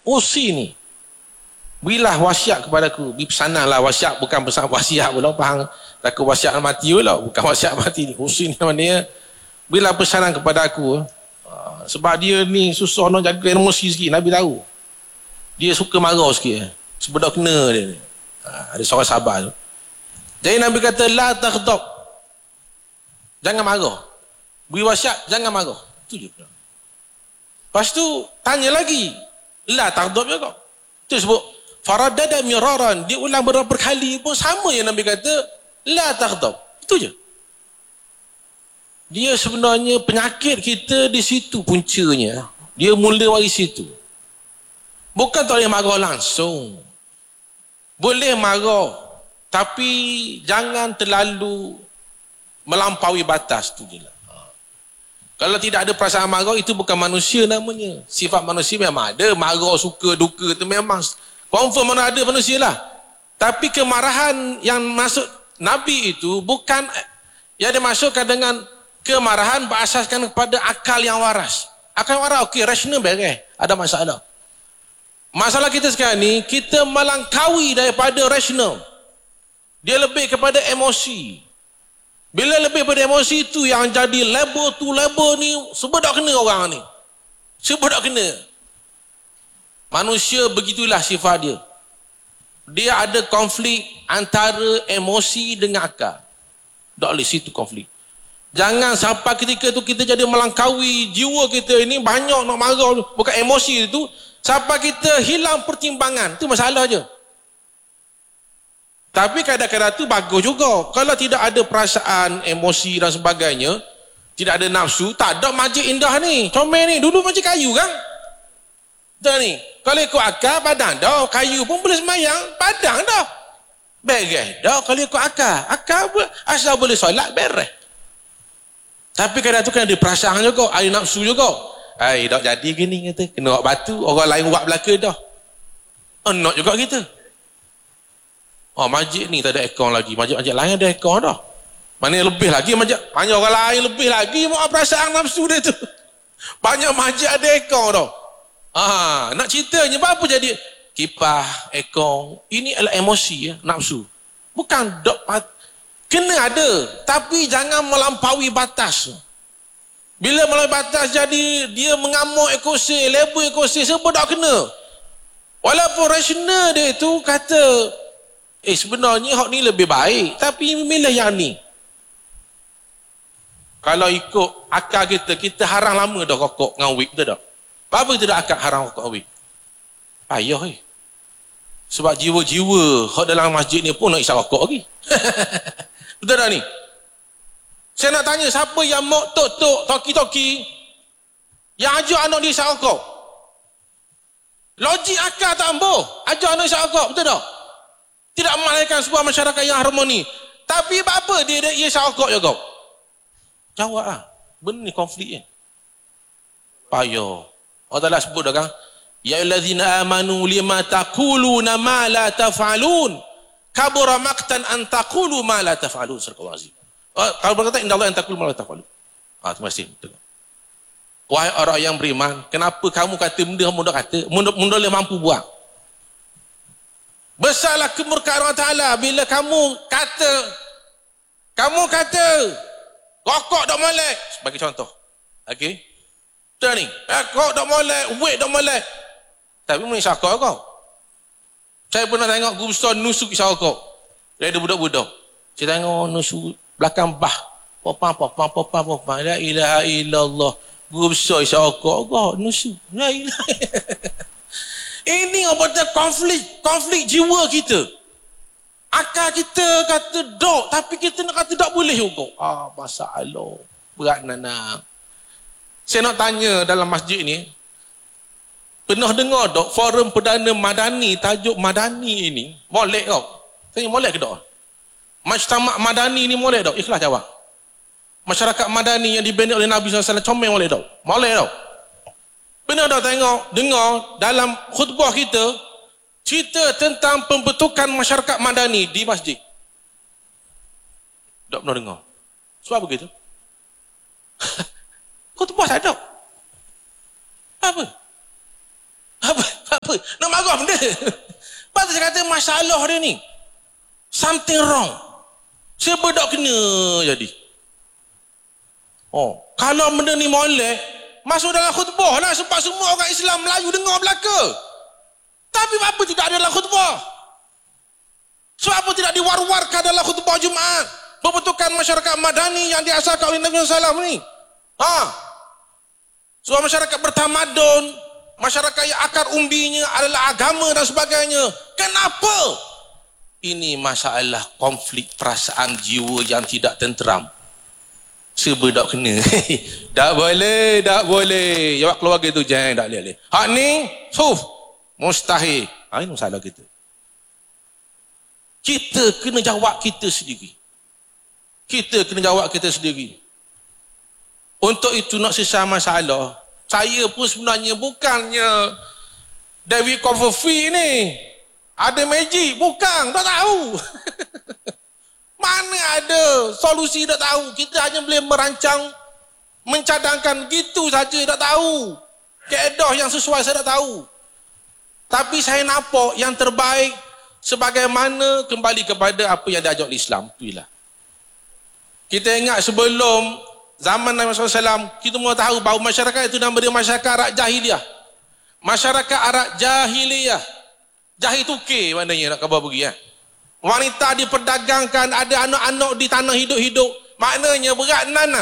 Usi ni. Berilah wasiat kepadaku. Beri pesanan lah wasiat. Bukan pesan wasiat pula. Faham? Takut wasiat mati pula. Bukan wasiat mati ni. Usi ni maknanya. Berilah pesanan kepada aku. Sebab dia ni susah nak jaga emosi sikit. Nabi tahu. Dia suka marah sikit. Sebedak kena dia ni. Ada seorang sahabat tu. Jadi Nabi kata, la taghdab. Jangan marah. Beri wasiat, jangan marah. Itu je. Lepas tu, tanya lagi. La taghdab juga. Itu sebut, faradada miraran. Dia ulang beberapa kali pun sama yang Nabi kata, la taghdab. Itu je. Dia sebenarnya penyakit kita di situ puncanya. Dia mula dari situ. Bukan tak boleh marah langsung. Boleh marah, tapi jangan terlalu melampaui batas tu je lah. Kalau tidak ada perasaan marah, itu bukan manusia namanya. Sifat manusia memang ada, marah, suka, duka, itu memang confirm mana ada manusia lah. Tapi kemarahan yang masuk Nabi itu bukan yang dimasukkan dengan kemarahan berasaskan kepada akal yang waras. Akal yang waras, okey, rasional beres, ada masalah. Masalah kita sekarang ni, kita melangkaui daripada rasional. Dia lebih kepada emosi. Bila lebih pada emosi tu yang jadi label tu label ni, sebab tak kena orang ni. Sebab tak kena. Manusia begitulah sifat dia. Dia ada konflik antara emosi dengan akal. Tak boleh situ konflik. Jangan sampai ketika tu kita jadi melangkaui jiwa kita ini banyak nak marah, bukan emosi itu. Sampai kita hilang pertimbangan. Itu masalah je. Tapi kadang-kadang tu bagus juga. Kalau tidak ada perasaan, emosi dan sebagainya, tidak ada nafsu, tak ada masjid indah ni. Comel ni. Dulu masjid kayu kan? Betul ni. Kalau ikut akal, padang dah. Kayu pun boleh semayang. Padang dah. Beres dah kalau ikut akal. Akal asal boleh solat, beres. Tapi kadang tu kan ada perasaan juga. Ada nafsu juga. Tak jadi gini kata. Kena buat batu, orang lain buat belaka dah. Nak juga kita. Masjid ni tak ada aircon lagi. Masjid-masjid lain ada aircon dah. Mana lebih lagi masjid. Banyak orang lain lebih lagi. Mau perasaan nafsu dia tu. Banyak masjid ada aircon dah. Nak ceritanya apa jadi? Kipas, aircon. Ini adalah emosi ya, nafsu. Bukan dok. Kena ada. Tapi jangan melampaui batas. Bila melampaui batas jadi dia mengamuk ekosistem, label ekosistem, sebab tak kena. Walaupun rasional dia tu kata, sebenarnya hak ni lebih baik, tapi milih yang ni. Kalau ikut akal kita, kita haram lama dah rokok dengan weed, betul tak? Apa kita dah akal haram rokok dengan weed? Payah sebab jiwa-jiwa hak dalam masjid ni pun nak isap rokok lagi. Betul tak ni? Saya nak tanya, siapa yang mok tok-tok, toki-toki yang ajar anak dia isap rokok? Logik akal tak ampuh. Ajar anak isap rokok, betul tak? Tidak melahirkan sebuah masyarakat yang harmoni. Tapi apa dia isap rokok juga? Jawab lah. Benda ni konflik ni. Payah. Allah Ta'ala sebut dah kan? Ya ayyuhallazina amanu lima taquluna ma la taf'alun. Kabura maqtan an taqulu ma la taf'alun. Surah Al-Azim. Kalau berkata inna Allah yang taqulu ma la taf'alun. Terima kasih. Wahai orang yang beriman, kenapa kamu kata benda kamu dah kata, benda boleh mampu buat? Besarlah kemurkaan Allah Ta'ala bila kamu kata rokok tak molek, sebagai contoh. Okey? Betul ni. Rokok tak molek, weight tak molek. Tapi mana isap rokok kau? Saya pernah tengok guru besar nusuk isap rokok. Dia ada budak-budak. Saya tengok nusuk belakang bah. Popang. La ilaha illallah. Guru besar isap rokok. Nusuk. La ilaha. Ini apa konflik jiwa kita. Akal kita kata dok, tapi kita nak kata tak boleh juga. Masalah. Berat nana. Saya nak tanya dalam masjid ni, pernah dengar dok forum Perdana Madani, tajuk Madani ini, molek kau? Tanya molek ke dok? Majtama' Madani ni molek dok? Ikhlas jawab. Masyarakat Madani yang dibina oleh Nabi SAW, comel molek dok? Molek dok? Pernah dah dengar dalam khutbah kita cerita tentang pembentukan masyarakat Madani di masjid? Tak pernah dengar. Sebab begitu. Khutbah tak ada. Apa? Apa? Nak marah benda. Pasal saya kata masalah dia ni. Something wrong. Siapa tak kena jadi. Kalau benda ni molek, masuk dalam khutbah lah sebab semua orang Islam Melayu dengar belaka. Tapi apa tidak ada dalam khutbah? Sebab apa tidak diwar-warkan dalam khutbah Jumaat? Pembentukan masyarakat madani yang diasaskan oleh Nabi SAW ni. Sebab masyarakat bertamadun, masyarakat yang akar umbinya adalah agama dan sebagainya. Kenapa? Ini masalah konflik perasaan jiwa yang tidak tenteram. Serba tak kena. Tak boleh. Jawab keluarga tu jangan tak boleh. Hak ni, mustahil. Ini masalah kita. Kita kena jawab kita sendiri. Untuk itu nak selesai masalah, saya pun sebenarnya bukannya David Copperfield ni ada magic, bukan, tak tahu. Mana ada solusi, tak tahu. Kita hanya boleh merancang, mencadangkan gitu saja, tak tahu kaedah yang sesuai, saya tak tahu. Tapi saya nampak yang terbaik sebagaimana kembali kepada apa yang diajar Islam. Itulah. Kita ingat sebelum zaman Nabi SAW, kita semua tahu bahawa masyarakat itu nama dia masyarakat Arab Jahiliyah. Masyarakat Arab Jahiliyah. Jahil tu ke maknanya nak khabar pergi. Wanita diperdagangkan, ada anak-anak di tanah hidup-hidup. Maknanya berat nanang.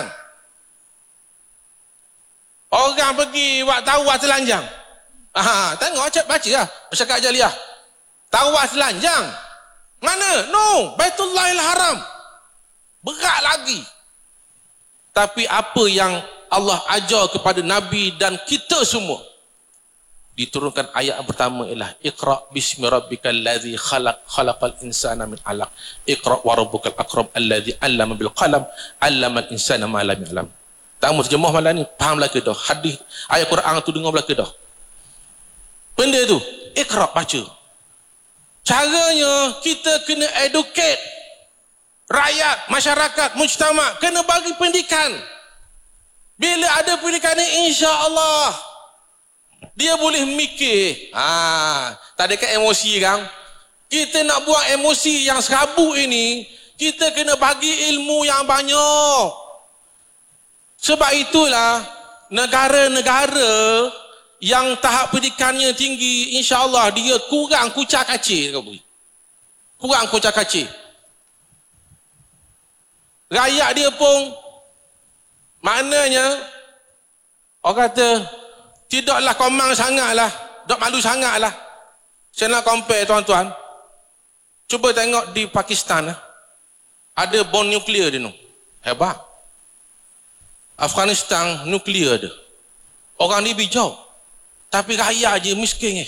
Orang pergi buat tawaf telanjang. Tengok baca lah masyarakat Jahiliyah. Tawaf telanjang. Mana? No, Baitullahil Haram. Berat lagi. Tapi apa yang Allah ajar kepada Nabi dan kita semua, diturunkan ayat pertama ialah Iqra bismi rabbikal ladzi khalaqal insana min 'alaq. Iqra wa rabbukal akram alladzi 'allama bil qalam 'allamal insana ma lam ya'lam. Tamu terjemah malam ni faham belaka dah. Hadis ayat Quran tu dengar belaka dah. Benda tu Iqra, baca. Caranya kita kena educate rakyat, masyarakat, mujtama, kena bagi pendidikan. Bila ada pendidikan ni, insya-Allah dia boleh mikir. Tak ada kan emosi kan? Kita nak buang emosi yang serabut ini, kita kena bagi ilmu yang banyak. Sebab itulah negara-negara yang tahap pendidikannya tinggi, insya-Allah dia kurang kucak-kacir. Kurang kucak-kacir. Rakyat dia pun maknanya orang kata tidaklah komang sangatlah, tak malu sangatlah. Saya nak compare tuan-tuan. Cuba tengok di Pakistan ada bom nuklear dia tu. Hebat. Afghanistan nuklear dia. Orang ni bijak. Tapi rakyat je miskin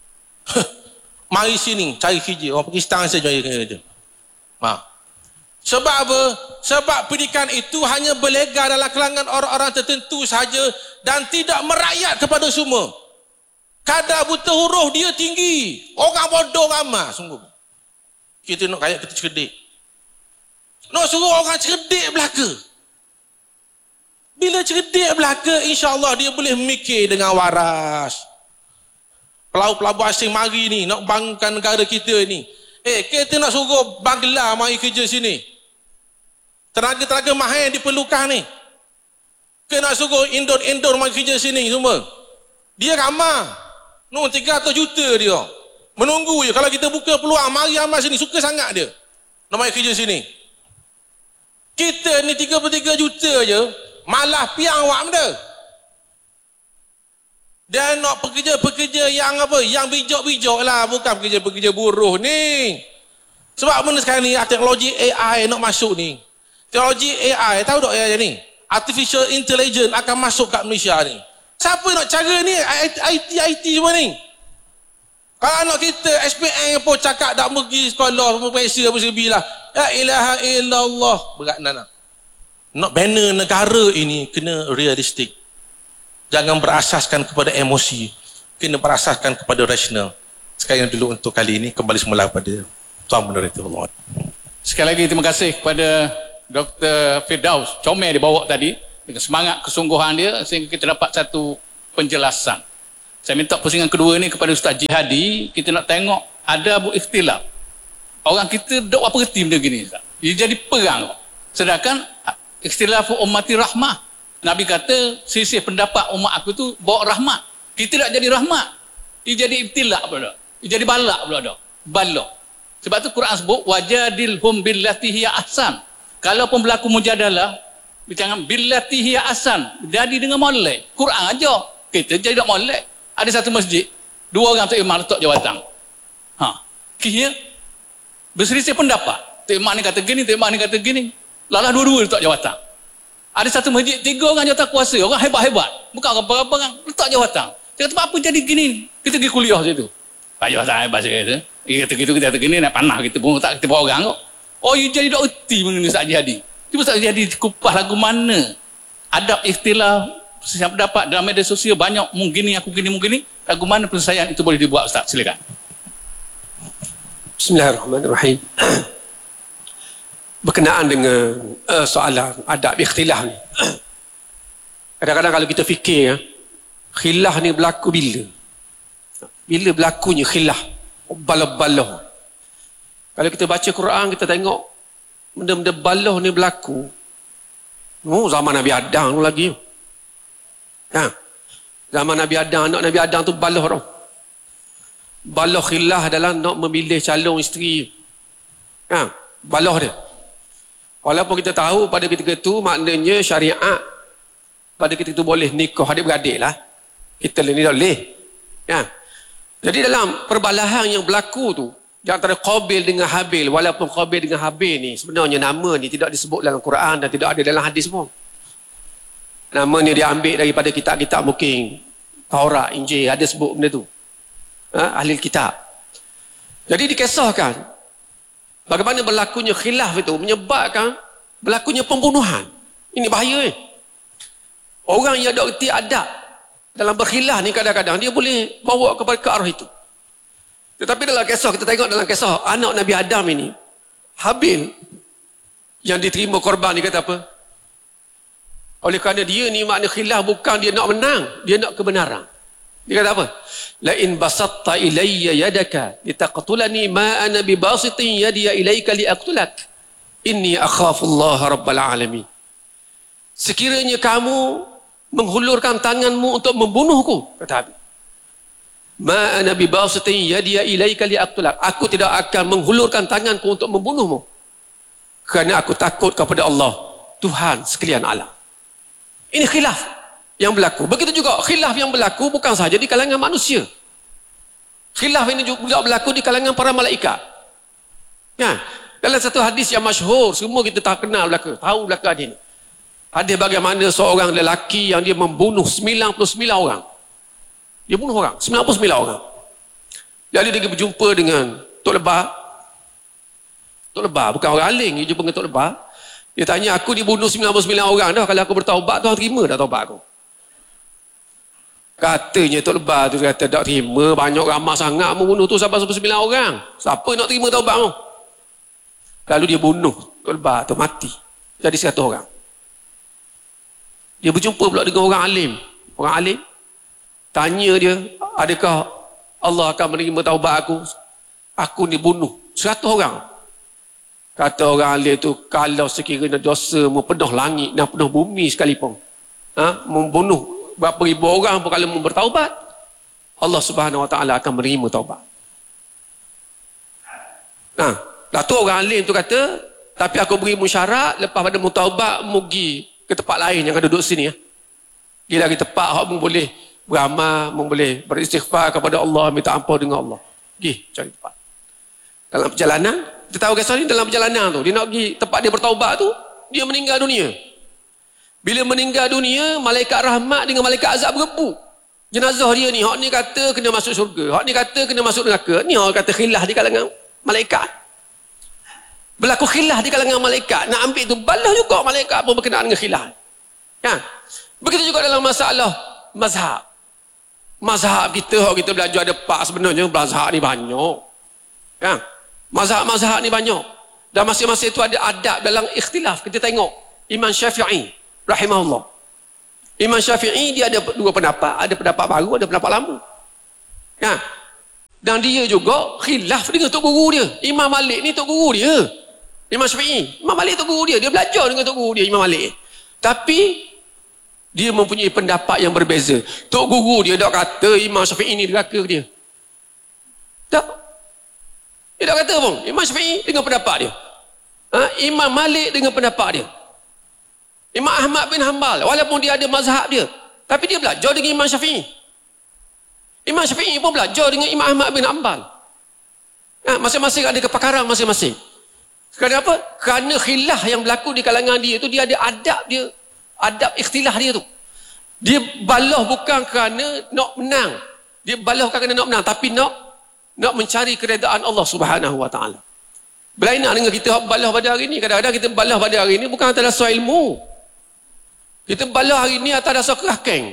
Mari sini cari kerja. Orang Pakistan saja cari kerja. Sebab apa? Sebab pendidikan itu hanya berlegar dalam kalangan orang-orang tertentu sahaja dan tidak merakyat kepada semua. Kadar buta huruf dia tinggi. Orang bodoh ramai sungguh. Kita nak rakyat kita cerdik. Nak suruh orang cerdik belaka. Bila cerdik belaka, insya-Allah dia boleh mikir dengan waras. Pelabu-pelabu asing mari ni nak bangunkan negara kita ni. Kita nak suruh Bangla mari kerja sini. Tenaga-tenaga mahal yang diperlukan ni. Kena suruh Indon mari kerja sini semua. Dia ramah. 300 juta dia. Menunggu je. Kalau kita buka peluang, mari amal sini. Suka sangat dia. Nak mari kerja sini. Kita ni 33 juta je. Malah piang awak benda. Dan nak pekerja-pekerja yang apa? Yang bijak-bijak lah. Bukan pekerja-pekerja buruh ni. Sebab benda sekarang ni, teknologi AI nak masuk ni. Teknologi AI, tahu tak AI ni? Artificial Intelligence akan masuk kat Malaysia ni. Siapa nak cara ni? IT semua ni. Kalau anak kita SPM pun cakap tak pergi sekolah, semua periksa apa sebilah. La ilaha illallah. Berat nak. Nak bina negara ini kena realistik. Jangan berasaskan kepada emosi. Kena berasaskan kepada rasional. Sekarang dulu untuk kali ini kembali semula kepada Tuan Moderator Allah. Sekali lagi terima kasih kepada Dr. Firdaus comel dibawa tadi dengan semangat kesungguhan dia sehingga kita dapat satu penjelasan. Saya minta pusingan kedua ni kepada Ustaz Jihadi, kita nak tengok ada ikhtilaf. Orang kita dok apa reti benda gini, Ustaz. Dia jadi perang. Sedangkan ikhtilaf ummati rahmah. Nabi kata sisih pendapat umat aku tu bawa rahmat. Kita tak jadi rahmat. Dia jadi ibtilak pula dah. Dia jadi balak pula dah. Balak. Sebab tu Quran sebut wajadilhum billati hiya ahsan. Kalau pun berlaku mujadalah, bincang billati hiya ahsan, jadi dengan molek. Quran aja. Kita jadi tak molek. Ada satu masjid, 2 orang tok imam letak jawatan. Kira berselisih pendapat. Tok imam ni kata gini, tok imam ni kata gini. Lalah dua-dua letak jawatan. Ada satu masjid 3 orang jawatan kuasa, orang hebat-hebat. Bukan orang-orang orang letak jawatan. Dia kata apa jadi gini? Kita pergi kuliah situ. Pak jawatan hebat saya kata. Dia kata gitu, kita kata gini nak panah kita pun tak kita bawa orang kok. Oh, you jadi tak erti mengenai Ustaz Jihadi. Cuba Ustaz Jihadi kupas lagu mana? Adab ikhtilaf saya pendapat dalam media sosial banyak mungkin aku gini mungkin ni. Lagu mana penyelesaian itu boleh dibuat, Ustaz? Silakan. Bismillahirrahmanirrahim. Berkenaan dengan soalan adab ikhtilaf ni. Kadang-kadang kalau kita fikir khilaf ni berlaku bila? Bila berlakunya khilaf? Balah-balah. Kalau kita baca Quran, kita tengok benda-benda balah ni berlaku. Zaman Nabi Adam tu lagi. Zaman Nabi Adam, anak Nabi Adam tu balah tau. Balah khilaf adalah nak memilih calon isteri. Balah dia. Walaupun kita tahu pada ketika itu maknanya syariat pada ketika itu boleh nikah adik-beradik lah. Kita ni tak boleh. Jadi dalam perbalahan yang berlaku tu di antara Qabil dengan Habil, walaupun Qabil dengan Habil ni sebenarnya nama ni tidak disebut dalam Quran dan tidak ada dalam hadis pun. Nama ni diambil daripada kitab-kitab mungkin Taurat, Injil, ada sebut benda tu. Ahli kitab. Jadi dikisahkan bagaimana berlakunya khilaf itu menyebabkan berlakunya pembunuhan. Ini bahaya. Orang yang tak reti adab dalam berkhilaf ni kadang-kadang dia boleh bawa kepada ke arah itu. Tetapi dalam kisah, kita tengok dalam kisah anak Nabi Adam ini, Habil yang diterima korban, dia kata apa? Oleh kerana dia ni makna khilaf bukan dia nak menang, dia nak kebenaran. Dia kata apa? La in basatta ilayya yadaka litaqtulani ma ana bibasitin yadiya ilayka liaqtulak. Inni akhafu Allah rabbal alamin. Sekiranya kamu menghulurkan tanganmu untuk membunuhku, kata Habil. Ma ana bibasitin yadiya ilayka liaqtulak. Aku tidak akan menghulurkan tanganku untuk membunuhmu. Kerana aku takut kepada Allah, Tuhan sekalian alam. Ini khilaf yang berlaku. Begitu juga khilaf yang berlaku bukan sahaja di kalangan manusia. Khilaf ini juga berlaku di kalangan para malaikat. Dalam satu hadis yang masyhur, semua kita tak kenal belaka, tahu belaka ini. Ada bagaimana seorang lelaki yang dia membunuh 99 orang. Dia bunuh orang, 99 orang. Jadi dia berjumpa dengan Tok Lebah. Tok Lebah, bukan orang aling, dia jumpa dengan Tok Lebah. Dia tanya, aku dibunuh 99 orang dah, kalau aku bertaubat tu, terima dah taubat aku? Katanya Tok Lebah tu kata, tak terima, banyak ramai sangat membunuh tu sampai 99 orang. Siapa nak terima taubat tu? Lalu dia bunuh Tok Lebah tu, mati. Jadi 100 orang. Dia berjumpa pula dengan orang alim. Orang alim tanya dia, adakah Allah akan menerima taubat aku? Aku ni bunuh 100 orang. Kata orang alim tu, kalau sekiranya dosa mempenuh langit dan penuh bumi sekalipun, membunuh berapa ribu orang pun kalau bertaubat, Allah Subhanahu Wa Taala akan menerima taubat. Lah tu orang alim tu kata, tapi aku beri syarat, lepas pada mutaubat pergi ke tempat lain yang duduk sini. Dia lagi tempat hak boleh beramal, boleh beristighfar kepada Allah, minta ampun dengan Allah. Pergi cari tempat. Dalam perjalanan, kita tahu kisah ni, dalam perjalanan tu dia nak pergi tempat dia bertaubat tu, dia meninggal dunia. Bila meninggal dunia, malaikat rahmat dengan malaikat azab berebut jenazah dia ni. Hak ni kata kena masuk syurga, hak ni kata kena masuk neraka. Ni orang kata khilaf di kalangan malaikat. Berlaku khilaf di kalangan malaikat. Nak ambil tu balas juga malaikat pun berkenaan dengan khilaf. Begitu juga dalam masalah mazhab. Mazhab kita, hak kita belajar ada 4 sebenarnya. Mazhab ni banyak. Mazhab-mazhab ni banyak. Dan masing-masing itu ada adab dalam ikhtilaf. Kita tengok Imam Syafi'i rahimahullah. Imam Syafi'i dia ada 2 pendapat. Ada pendapat baru, ada pendapat lama. Kan? Dan dia juga khilaf dengan tok guru dia. Imam Malik ni tok guru dia. Imam Syafi'i. Imam Malik tok guru dia. Dia belajar dengan tok guru dia, Imam Malik. Tapi dia mempunyai pendapat yang berbeza. Tok guru dia tak kata Imam Syafi'i ni deraka dia. Tak. Dia tak kata pun. Imam Syafi'i dengan pendapat dia. Imam Malik dengan pendapat dia. Imam Ahmad bin Hanbal, walaupun dia ada mazhab dia, tapi dia belajar dengan Imam Syafi'i. Imam Syafi'i pun belajar dengan Imam Ahmad bin Hanbal. Masing-masing ada kepakaran masing-masing. Kerana apa? Kerana khilaf yang berlaku di kalangan dia tu, dia ada adab dia, adab ikhtilah dia tu. Dia balah bukan kerana nak menang. Dia balah bukan kerana nak menang, tapi nak mencari keredaan Allah Subhanahu wa taala. Berlainan dengan kita balah pada hari ni. Kadang-kadang kita balah pada hari ni bukan atas dasar ilmu. Kita balah hari ni atas dasar kerahkeng.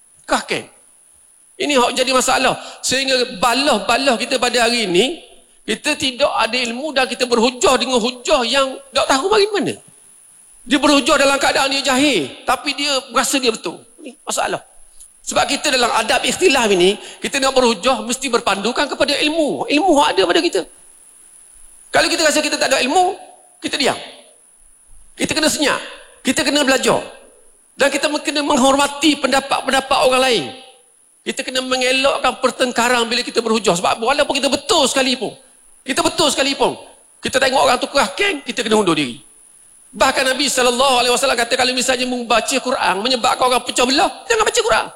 Ini hak jadi masalah. Sehingga balah kita pada hari ini, kita tidak ada ilmu dan kita berhujah dengan hujah yang tak tahu bagi mana. Dia berhujah dalam keadaan dia jahil, tapi dia rasa dia betul. Ini masalah. Sebab kita dalam adab ikhtilaf ini, kita nak berhujah mesti berpandukan kepada ilmu. Ilmu ada pada kita. Kalau kita rasa kita tak ada ilmu, kita diam. Kita kena senyap. Kita kena belajar. Dan kita kena menghormati pendapat-pendapat orang lain. Kita kena mengelakkan pertengkaran bila kita berhujah. Sebab walaupun kita betul sekalipun, kita tengok orang tu kerahkeng, kita kena undur diri. Bahkan Nabi SAW kata, kalau misalnya membaca Quran menyebabkan orang pecah belah, jangan baca Quran.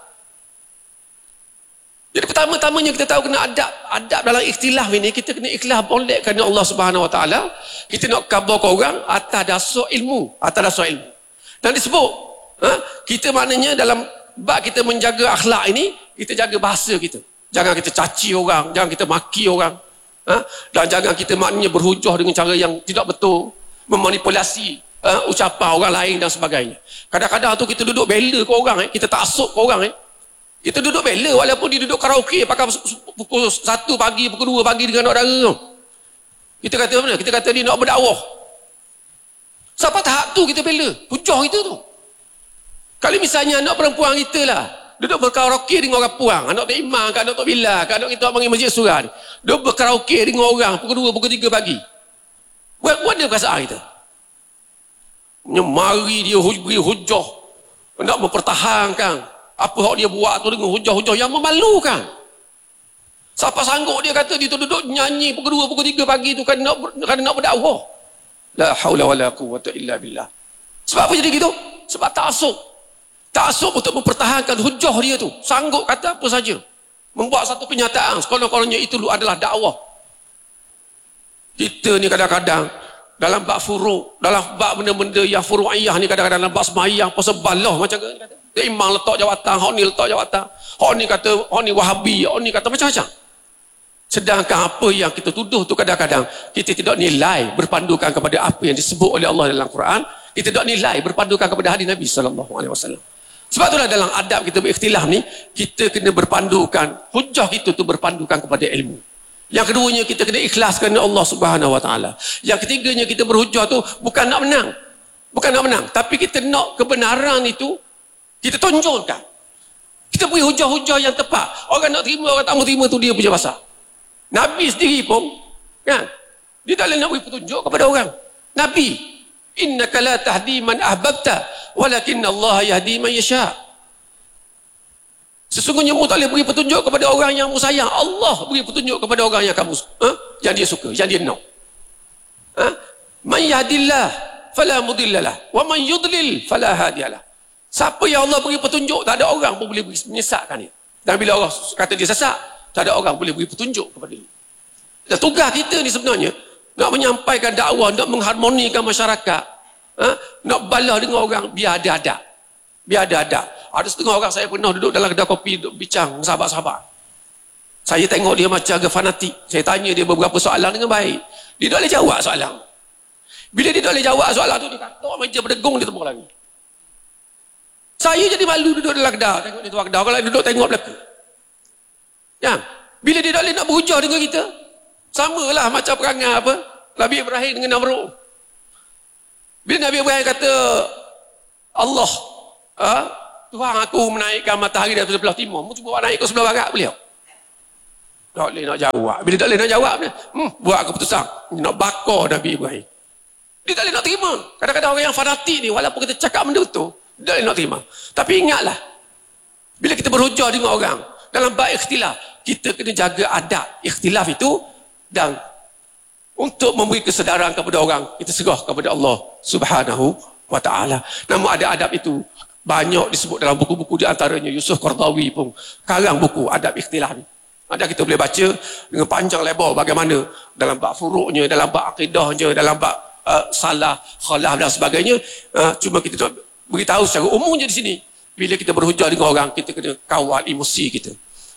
Jadi pertama-tamanya kita tahu kena adab dalam ikhtilaf ini, kita kena ikhlas boleh kerana Allah Subhanahu Wa Taala. Kita nak khabarkan orang atas dasar ilmu, Dan disebut, kita maknanya dalam bab kita menjaga akhlak ini, kita jaga bahasa kita. Jangan kita caci orang, jangan kita maki orang. Dan jangan kita maknanya berhujah dengan cara yang tidak betul, memanipulasi ucapan orang lain dan sebagainya. Kadang-kadang tu kita duduk bela ke orang, kita taksub ke orang. Kita duduk bela walaupun dia duduk karaoke pakai pukul 1 pagi, pukul 2 pagi dengan saudara tu. Kita kata mana? Kita kata dia nak berdakwah. Sampai tahap tu kita bela, hujah kita tu. Kalau misalnya anak perempuan kita lah duduk berkaraoke dengan orang puang, anak Tok Imam, anak Tok Bilal, anak kita panggil Masjid Surah, duduk berkaraoke dengan orang pukul 2, pukul 3 pagi. Buat dia perasaan kita. Mari dia beri hujah, nak mempertahankan apa yang dia buat tu dengan hujah-hujah yang memalukan. Siapa sanggup dia kata dia tu duduk nyanyi pukul 2, pukul 3 pagi tu kerana nak berdakwah. La haula wala quwwata illa billah. Sebab apa jadi gitu? Sebab taksub untuk mempertahankan hujah dia tu. Sanggup kata apa saja. Membuat satu kenyataan sekolah-kolahnya itu adalah dakwah. Kita ni kadang-kadang dalam bab furu', dalam bab benda-benda yang furu'iyah ni, kadang-kadang dalam bab sembahyang pasal balah macam ni kata. Dia imam letak jawatan, hak ni letak jawatan. Hak ni kata hak ni Wahabi, hak ni kata macam-macam. Sedangkan apa yang kita tuduh tu kadang-kadang kita tidak nilai berpandukan kepada apa yang disebut oleh Allah dalam Quran. Kita tidak nilai berpandukan kepada hadis Nabi SAW. Sebab itulah dalam adab kita berikhtilaf ni, kita kena berpandukan, hujah kita tu berpandukan kepada ilmu. Yang keduanya, kita kena ikhlas kerana Allah Subhanahu Wa Taala. Yang ketiganya, kita berhujah tu bukan nak menang, tapi kita nak kebenaran itu kita tonjolkan. Kita beri hujah-hujah yang tepat. Orang nak terima, orang tak mau terima tu dia punya pasal. Nabi sendiri pun kan, dia tak boleh nak beri petunjuk kepada orang. Nabi, innaka la tahdi man ahbabta walakinna Allah yahdi man yasha. Sesungguhnya kamu tak boleh beri petunjuk kepada orang yang kamu sayang. Allah beri petunjuk kepada orang yang kamu yang dia suka, yang dia nak. Man yahdillah fala mudhillalah wa man yudlil fala hadiyalah. Siapa yang Allah beri petunjuk, tak ada orang pun boleh menyesatkan dia. Dan bila Allah kata dia sesat, tak ada orang boleh beri petunjuk kepada dia. Dan tugas kita ni sebenarnya nak menyampaikan dakwah, nak mengharmonikan masyarakat, nak balas dengan orang biar ada adab. Ada setengah orang, saya pernah duduk dalam kedai kopi, duduk bincang dengan sahabat-sahabat. Saya tengok dia macam agak fanatik. Saya tanya dia beberapa soalan dengan baik. Dia tak boleh jawab soalan. Bila dia tak boleh jawab soalan tu, dia katok meja berdegung di tempat lagi. Saya jadi malu duduk dalam kedai, tengok dia tu kedai. Kalau duduk tengok belakang. Ya, bila dia tak boleh nak berhujah dengan kita, samalah macam perangai apa? Nabi Ibrahim dengan Namrud. Bila Nabi Ibrahim kata, Allah, Tuhan aku menaikkan matahari dari sebelah timur, mu cuba naik ke sebelah barat beliau. Tak boleh nak jawab. Bila tak boleh nak jawab dia, buat keputusan. Dia nak bakar Nabi Ibrahim. Dia tak boleh nak terima. Kadang-kadang orang yang fanatik ni, walaupun kita cakap benda tu, dia tak boleh nak terima. Tapi ingatlah, bila kita berhujah dengan orang, dalam bab ikhtilaf, kita kena jaga adab ikhtilaf itu, dan untuk memberi kesedaran kepada orang, kita serah kepada Allah Subhanahu wa ta'ala. Namun ada adab itu banyak disebut dalam buku-buku, di antaranya Yusuf Qaradawi pun karang buku adab ikhtilaf ni. Ada kita boleh baca dengan panjang lebar bagaimana dalam bab furuknya, dalam bab akidahnya, dalam bab salah, khalaf dan sebagainya. Cuma kita nak beritahu secara umumnya di sini, bila kita berhujah dengan orang, kita kena kawal emosi kita.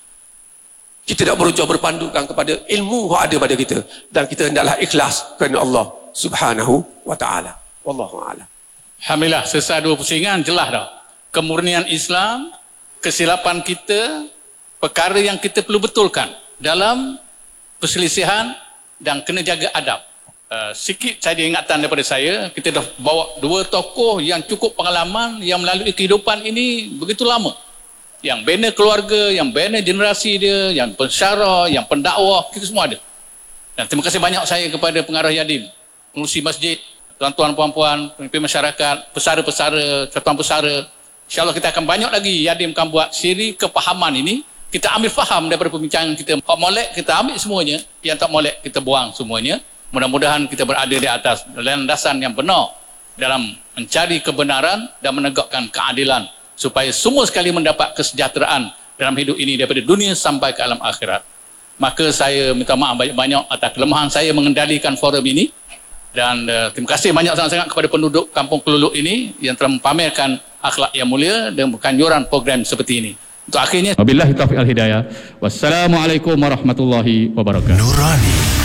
Kita nak berhujah berpandukan kepada ilmu yang ada pada kita, dan kita hendaklah ikhlas kerana Allah Subhanahu wa ta'ala. Wallahu a'lam. Alhamdulillah, sesat dua pusingan jelas dah. Kemurnian Islam, kesilapan kita, perkara yang kita perlu betulkan dalam perselisihan, dan kena jaga adab. Sikit saja ingatan daripada saya, kita dah bawa dua tokoh yang cukup pengalaman, yang melalui kehidupan ini begitu lama. Yang bina keluarga, yang bina generasi dia, yang pensyarah, yang pendakwah, kita semua ada. Dan terima kasih banyak saya kepada pengarah Yadim, pengurusi masjid, tuan-tuan, puan-puan, pemimpin masyarakat, pesara-pesara, tuan pesara. InsyaAllah kita akan banyak lagi Yadim akan buat siri kepahaman ini. Kita ambil faham daripada perbincangan kita. Hak molek kita ambil semuanya, yang tak molek kita buang semuanya. Mudah-mudahan kita berada di atas landasan yang benar dalam mencari kebenaran dan menegakkan keadilan, supaya semua sekali mendapat kesejahteraan dalam hidup ini daripada dunia sampai ke alam akhirat. Maka saya minta maaf banyak-banyak atas kelemahan saya mengendalikan forum ini, dan terima kasih banyak sangat-sangat kepada penduduk Kampung Keluluk ini yang telah mempamerkan akhlak yang mulia dan kanjuran program seperti ini. Untuk akhirnya, wabillahi taufiq al hidayah. Wassalamualaikum warahmatullahi wabarakatuh. Nurani